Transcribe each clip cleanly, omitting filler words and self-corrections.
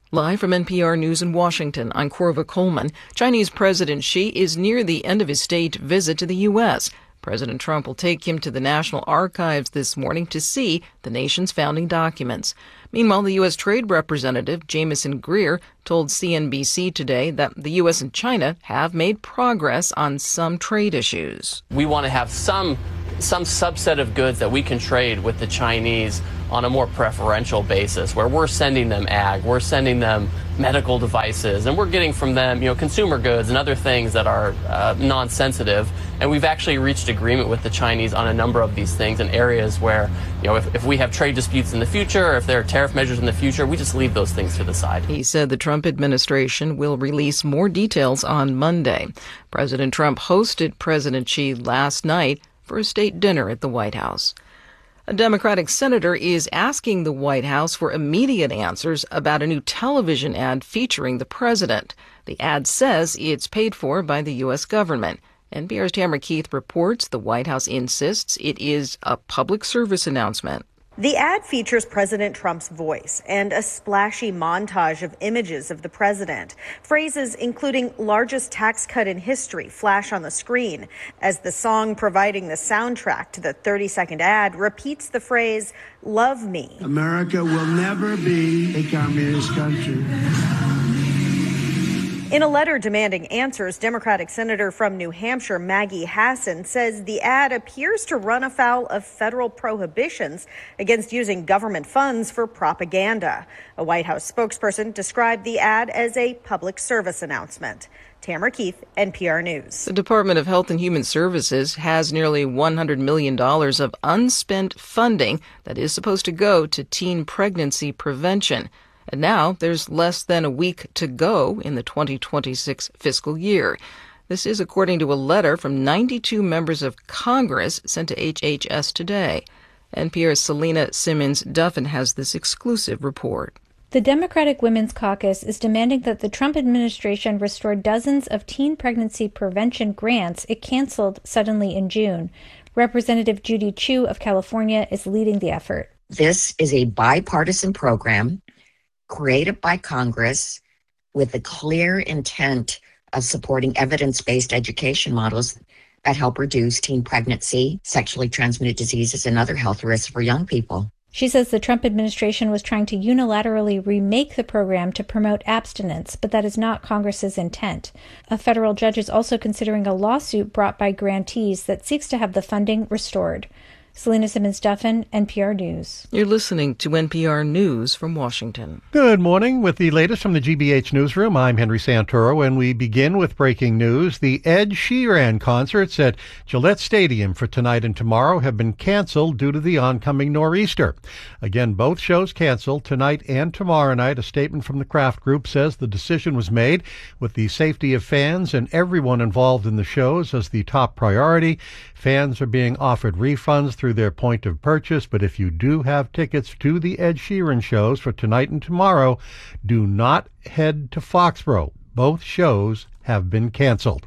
Live from NPR News in Washington, I'm Corva Coleman. Chinese President Xi is near the end of his state visit to the U.S. President Trump will take him to the National Archives this morning to see the nation's founding documents. Meanwhile, the U.S. Trade Representative Jamieson Greer told CNBC today that the U.S. and China have made progress on some trade issues. We want to have some subset of goods that we can trade with the Chinese on a more preferential basis, where we're sending them ag, we're sending them medical devices, and we're getting from them, consumer goods and other things that are non-sensitive. And we've actually reached agreement with the Chinese on a number of these things in areas where, if we have trade disputes in the future, or if there are tariff measures in the future, we just leave those things to the side. He said the Trump administration will release more details on Monday. President Trump hosted President Xi last night for a state dinner at the White House. A Democratic senator is asking the White House for immediate answers about a new television ad featuring the president. The ad says it's paid for by the U.S. government. NPR's Tamara Keith reports the White House insists it is a public service announcement. The ad features President Trump's voice and a splashy montage of images of the president. Phrases including largest tax cut in history flash on the screen as the song providing the soundtrack to the 30-second ad repeats the phrase, "Love me." America will never be a communist country. In a letter demanding answers, Democratic Senator from New Hampshire Maggie Hassan says the ad appears to run afoul of federal prohibitions against using government funds for propaganda. A White House spokesperson described the ad as a public service announcement. Tamara Keith, NPR News. The Department of Health and Human Services has nearly $100 million of unspent funding that is supposed to go to teen pregnancy prevention. And now there's less than a week to go in the 2026 fiscal year. This is according to a letter from 92 members of Congress sent to HHS today. NPR's Selena Simmons-Duffin has this exclusive report. The Democratic Women's Caucus is demanding that the Trump administration restore dozens of teen pregnancy prevention grants it canceled suddenly in June. Representative Judy Chu of California is leading the effort. This is a bipartisan program created by Congress with the clear intent of supporting evidence-based education models that help reduce teen pregnancy, sexually transmitted diseases, and other health risks for young people. She says the Trump administration was trying to unilaterally remake the program to promote abstinence, but that is not Congress's intent. A federal judge is also considering a lawsuit brought by grantees that seeks to have the funding restored. Selena Simmons-Duffin, NPR News. You're listening to NPR News from Washington. Good morning. With the latest from the GBH Newsroom, I'm Henry Santoro, and we begin with breaking news. The Ed Sheeran concerts at Gillette Stadium for tonight and tomorrow have been canceled due to the oncoming nor'easter. Again, both shows canceled tonight and tomorrow night. A statement from the Kraft Group says the decision was made with the safety of fans and everyone involved in the shows as the top priority. Fans are being offered refunds through their point of purchase, but if you do have tickets to the Ed Sheeran shows for tonight and tomorrow, do not head to Foxborough. Both shows have been canceled.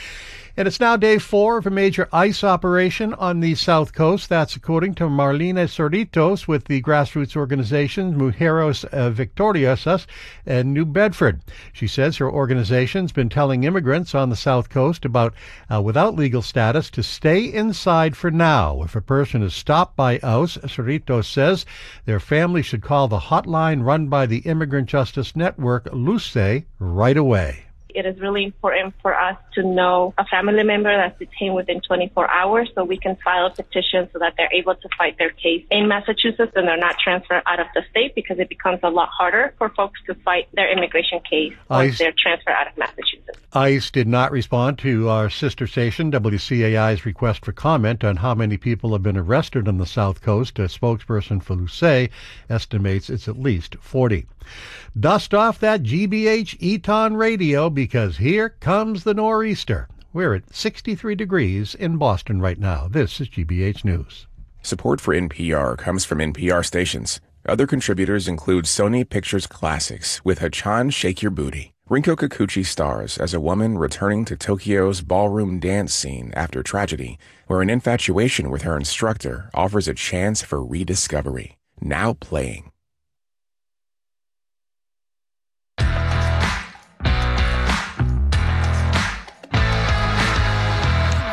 And it's now day 4 of a major ice operation on the South Coast. That's according to Marlene Cerritos with the grassroots organization Mujeres Victoriosas in New Bedford. She says her organization's been telling immigrants on the South Coast about without legal status to stay inside for now. If a person is stopped by ICE, Cerritos says their family should call the hotline run by the Immigrant Justice Network, LUCE, right away. It is really important for us to know a family member that's detained within 24 hours so we can file a petition so that they're able to fight their case in Massachusetts and they're not transferred out of the state, because it becomes a lot harder for folks to fight their immigration case once they're transferred out of Massachusetts. ICE did not respond to our sister station, WCAI's request for comment on how many people have been arrested on the South Coast. A spokesperson for LUCE estimates it's at least 40. Dust off that GBH Eton radio because here comes the nor'easter. We're at 63 degrees in Boston right now. This is GBH News. Support for NPR comes from NPR stations. Other contributors include Sony Pictures Classics with Hachan Shake Your Booty. Rinko Kikuchi stars as a woman returning to Tokyo's ballroom dance scene after tragedy, where an infatuation with her instructor offers a chance for rediscovery. Now playing.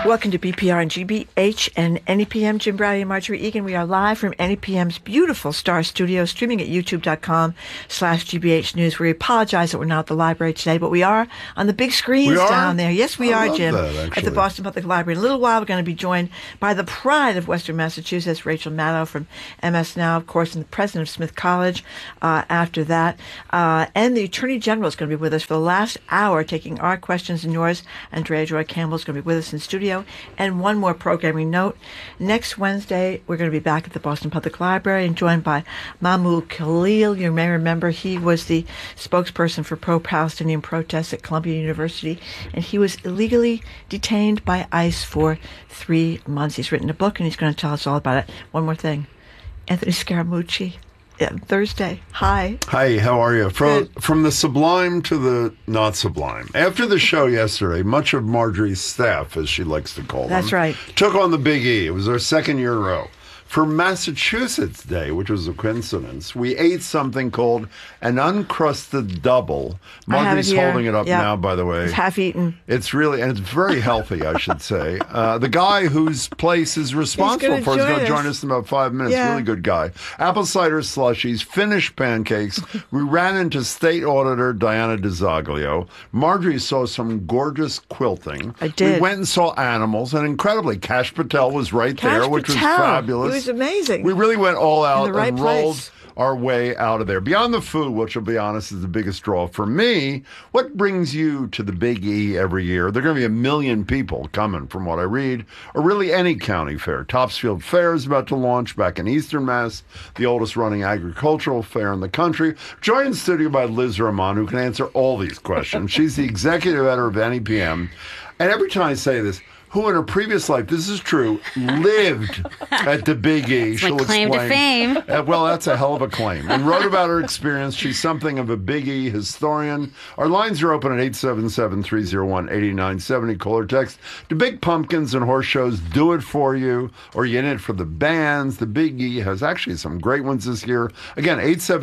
Welcome to BPR and GBH and NEPM. Jim Browdy and Marjorie Egan. We are live from NEPM's beautiful Star Studio, streaming at youtube.com/GBH News. We apologize that we're not at the library today, but we are on the big screens down there. Yes, we are, Jim, at the Boston Public Library. In a little while, we're going to be joined by the pride of Western Massachusetts, Rachel Maddow from MS Now, of course, and the president of Smith College after that. And the Attorney General is going to be with us for the last hour, taking our questions and yours. Andrea Joy Campbell is going to be with us in studio. And one more programming note. Next Wednesday, we're going to be back at the Boston Public Library and joined by Mahmoud Khalil. You may remember he was the spokesperson for pro-Palestinian protests at Columbia University, and he was illegally detained by ICE for 3 months. He's written a book, and he's going to tell us all about it. One more thing. Anthony Scaramucci. Thursday. Hi. Hi, how are you? From the sublime to the not sublime. After the show yesterday, much of Marjorie's staff, as she likes to call them, that's right, took on the Big E. It was our second year in a row. For Massachusetts Day, which was a coincidence, we ate something called an uncrusted double. Marjorie's holding it up now, by the way. It's half eaten. It's really, and it's very healthy, I should say. The guy whose place is responsible for it is going to join us in about 5 minutes. Yeah. Really good guy. Apple cider slushies, Finnish pancakes. We ran into State Auditor Diana DiZoglio. Marjorie saw some gorgeous quilting. I did. We went and saw animals, and incredibly, Kash Patel was right there, which was fabulous. It was amazing. We really went all out in the right and rolled place. Our way out of there. Beyond the food, which, I'll be honest, is the biggest draw for me, what brings you to the Big E every year? There are going to be 1 million people coming, from what I read, or really any county fair. Topsfield Fair is about to launch back in Eastern Mass, the oldest running agricultural fair in the country. Joined in studio by Liz Rahman, who can answer all these questions. She's the executive editor of NEPM. And every time I say this, who in her previous life, this is true, lived at the Big E. She'll my claim explain. To fame. Well, that's a hell of a claim. And wrote about her experience. She's something of a Big E historian. Our lines are open at 877-301-8970. Call or text. Do Big Pumpkins and horse shows do it for you? Or are you in it for the bands? The Big E has actually some great ones this year. Again,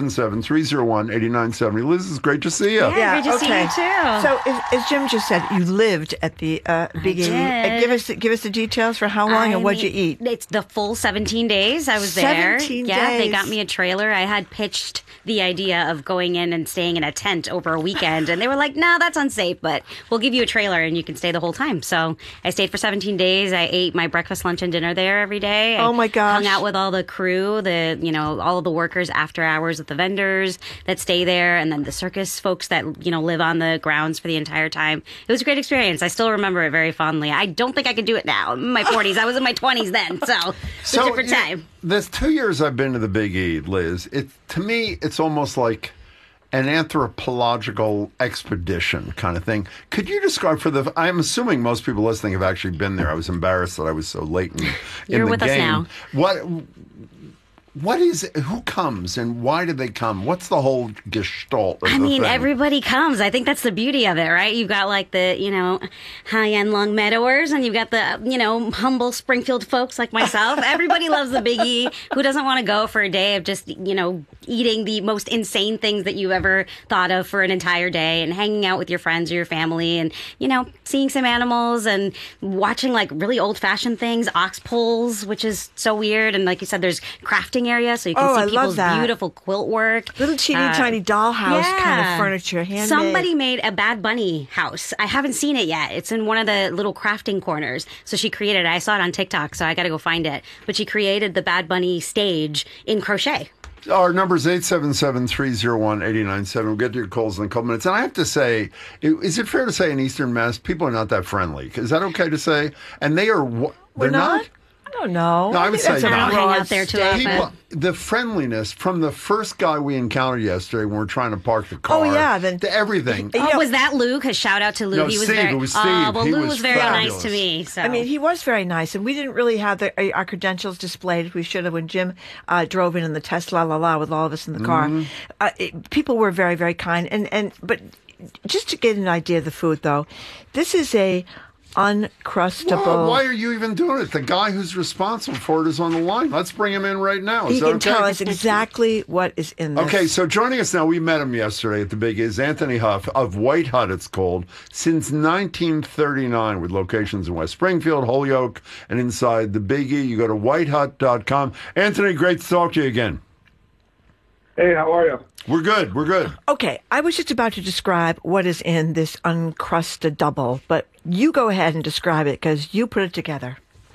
877-301-8970. Liz, it's great to see you. Yeah, great to see you too. So, as Jim just said, you lived at the Big E. Give us the details for how long and what'd you eat? It's the full 17 days I was there. 17 Yeah, days. they got me a trailer. I had pitched the idea of going in and staying in a tent over a weekend, and they were like, "No, that's unsafe, but we'll give you a trailer and you can stay the whole time." So I stayed for 17 days. I ate my breakfast, lunch, and dinner there every day. Oh my gosh! Hung out with all the crew, all of the workers after hours with the vendors that stay there, and then the circus folks that live on the grounds for the entire time. It was a great experience. I still remember it very fondly. I don't think I could do it now. I'm in my 40s. I was in my 20s then, so it's a different time. There's 2 years I've been to the Big E, Liz. To me, it's almost like an anthropological expedition kind of thing. Could you describe I'm assuming most people listening have actually been there. I was embarrassed that I was so late in the game. You're with us now. What is it? Who comes and why do they come? What's the whole gestalt of the thing? Everybody comes. I think that's the beauty of it, right? You've got like the, high-end Long Meadowers, and you've got the, humble Springfield folks like myself. Everybody loves the Big E. Who doesn't want to go for a day of just, eating the most insane things that you ever thought of for an entire day and hanging out with your friends or your family and, seeing some animals and watching like really old-fashioned things, ox poles, which is so weird. And like you said, there's crafting area, so you can see people's beautiful quilt work. Little tiny dollhouse kind of furniture, handmade. Somebody made a Bad Bunny house. I haven't seen it yet. It's in one of the little crafting corners. So she created it. I saw it on TikTok, so I got to go find it. But she created the Bad Bunny stage in crochet. Our number is 877-301-8970. We'll get to your calls in a couple minutes. And I have to say, is it fair to say in Eastern Mass, people are not that friendly? Is that okay to say? And they're not? I don't know. No, I would say not. Hang out there too often. The friendliness from the first guy we encountered yesterday when we were trying to park the car. Oh, yeah. To everything. Was that Lou? Because shout out to Lou. No, he was Steve. very, It was Steve. Lou was very nice to me. So. I mean, he was very nice, and we didn't really have our credentials displayed. We should have when Jim drove in the Tesla with all of us in the car. People were very, very kind. But just to get an idea of the food, though, this is a Uncrustable. Well, why are you even doing it? The guy who's responsible for it is on the line. Let's bring him in right now. He can okay? tell us exactly what is in this. Okay, so joining us now, we met him yesterday at the Big is Anthony Huff of White Hut, it's called, since 1939 with locations in West Springfield, Holyoke, and inside the Big E. You go to whitehut.com. Anthony, great to talk to you again. Hey, how are you? We're good. We're good. Okay, I was just about to describe what is in this uncrusted double, but you go ahead and describe it because you put it together.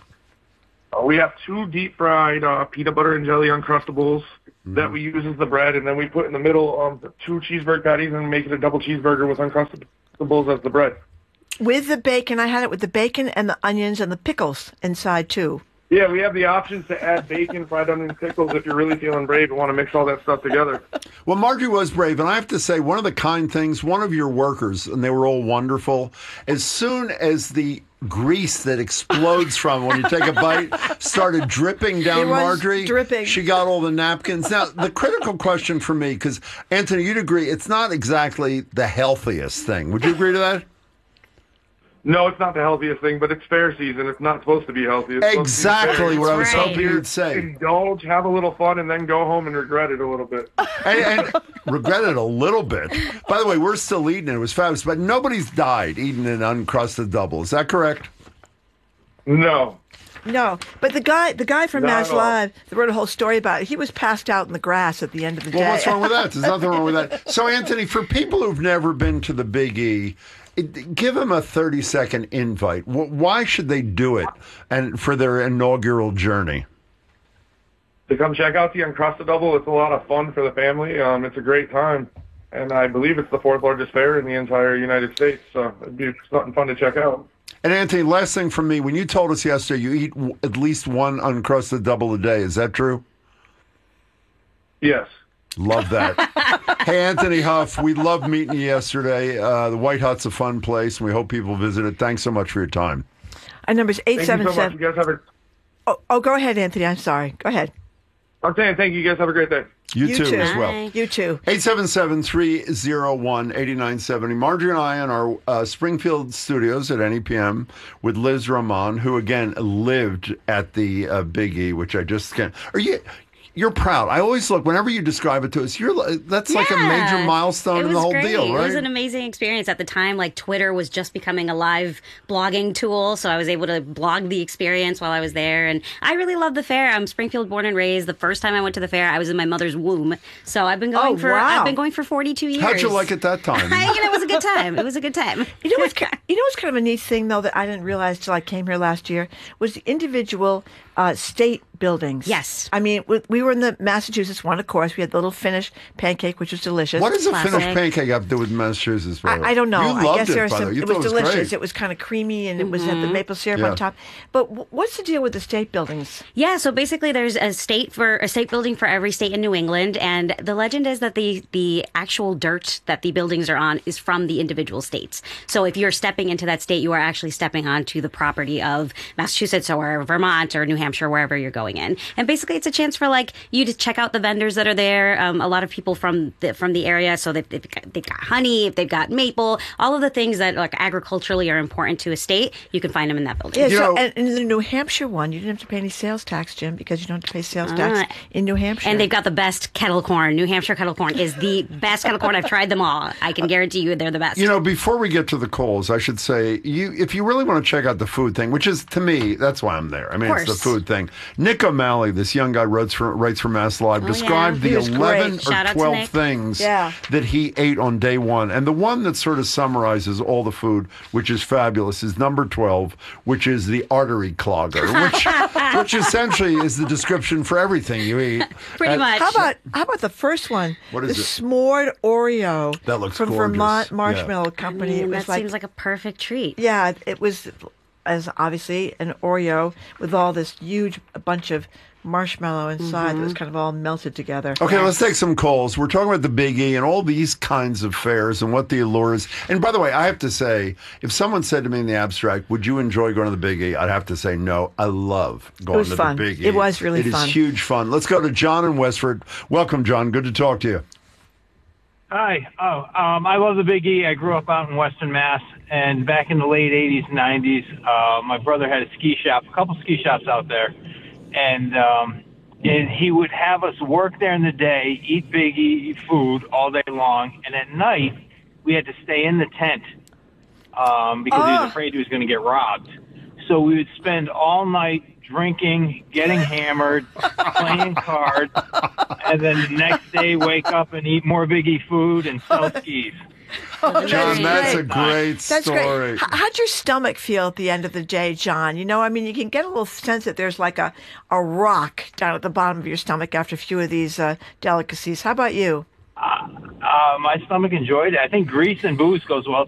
We have 2 deep-fried peanut butter and jelly Uncrustables that we use as the bread, and then we put in the middle 2 cheeseburger patties and make it a double cheeseburger with Uncrustables as the bread. With the bacon, I had it with the bacon and the onions and the pickles inside, too. Yeah, we have the options to add bacon, fried onion, pickles if you're really feeling brave and want to mix all that stuff together. Well, Marjorie was brave, and I have to say, one of the kind things, one of your workers, and they were all wonderful, as soon as the grease that explodes from when you take a bite started dripping down Marjorie, dripping. She got all the napkins. Now, the critical question for me, because, Anthony, you'd agree, it's not exactly the healthiest thing. Would you agree to that? No, it's not the healthiest thing, but it's fair season. It's not supposed to be healthy. It's exactly what I was hoping you'd say. Indulge, have a little fun, and then go home and regret it a little bit. and regret it a little bit. By the way, we're still eating it. It was fabulous, but nobody's died eating an uncrusted double. Is that correct? No. No, but the guy from Mass Live that wrote a whole story about it, he was passed out in the grass at the end of the day. Well, what's wrong with that? There's nothing wrong with that. So, Anthony, for people who've never been to the Big E, give them a 30-second invite. Why should they do it and for their inaugural journey? To come check out the Uncrusted Double. It's a lot of fun for the family. It's a great time. And I believe it's the 4th largest fair in the entire United States. So it'd be something fun to check out. And Anthony, last thing from me. When you told us yesterday you eat at least 1 Uncrusted Double a day, is that true? Yes. Love that. Hey, Anthony Huff, we loved meeting you yesterday. The White Hut's a fun place, and we hope people visit it. Thanks so much for your time. Our number's 877. Thank you so much. You guys have Oh, go ahead, Anthony. I'm sorry. Go ahead. I'm saying thank you. You guys have a great day. You too, as well. Bye. You too. 877-301-8970. Marjorie and I in our Springfield studios at NEPM with Liz Roman, who, again, lived at the Big E, which I just can't... You're proud. I always look, whenever you describe it to us, that's like a major milestone in the whole deal, right? It was an amazing experience. At the time, Twitter was just becoming a live blogging tool, so I was able to blog the experience while I was there, and I really loved the fair. I'm Springfield born and raised. The first time I went to the fair, I was in my mother's womb, so I've been going I've been going for 42 years. How'd you like it that time? It was a good time. It was a good time. You know what's kind of a neat thing, though, that I didn't realize till I came here last year, was the individual state buildings. Yes. I mean, we were in the Massachusetts one, of course. We had the little Finnish pancake, which was delicious. What does a Finnish pancake have to do with Massachusetts? I don't know. You loved I guess there was it, it was delicious. Great. It was kind of creamy, and it was had the maple syrup on top. But what's the deal with the state buildings? Yeah, so basically there's a state building for every state in New England, and the legend is that the actual dirt that the buildings are on is from the individual states. So if you're stepping into that state, you are actually stepping onto the property of Massachusetts or Vermont or New Hampshire, wherever you're going in. And basically it's a chance for you to check out the vendors that are there. A lot of people from the area, so they've got honey, they've got maple, all of the things that agriculturally are important to a state. You can find them in that building. Yeah, and in the New Hampshire one, you didn't have to pay any sales tax, Jim, because you don't have to pay sales tax in New Hampshire. And they've got the best kettle corn. New Hampshire kettle corn is the best kettle corn. I've tried them all. I can guarantee you they're the best. Before we get to the calls, I should say, if you really want to check out the food thing, which is, to me, that's why I'm there. I mean, it's the food thing. Nick O'Malley, this young guy writes for Mass Live, described the 11 or 12 things that he ate on day one. And the one that sort of summarizes all the food, which is fabulous, is number 12, which is the artery clogger, which essentially is the description for everything you eat. Pretty much. How about the first one? What is the it? S'mored Oreo. That looks from gorgeous. Vermont Marshmallow Company. It was seems like a perfect treat. Yeah, it was as obviously an Oreo with all this huge bunch of marshmallow inside that was kind of all melted together. Okay, let's take some calls. We're talking about the Big E and all these kinds of fairs and what the allure is. And by the way, I have to say, if someone said to me in the abstract, would you enjoy going to the Big E? I'd have to say no. I love going to the Big E. It was really fun. It is huge fun. Let's go to John in Westford. Welcome, John. Good to talk to you. Hi. I love the Big E. I grew up out in Western Mass, and back in the late 80s, 90s, my brother had a couple ski shops out there, and he would have us work there in the day, eat Big E food all day long, and at night, we had to stay in the tent because he was afraid he was going to get robbed. So we would spend all night drinking, getting hammered, playing cards, and then the next day wake up and eat more Big E food and sell skis. John, that's a great That's story. great. How'd your stomach feel at the end of the day, John? You know, I mean, you can get a little sense that there's like a rock down at the bottom of your stomach after a few of these delicacies. How about you? My stomach enjoyed it. I think grease and booze goes well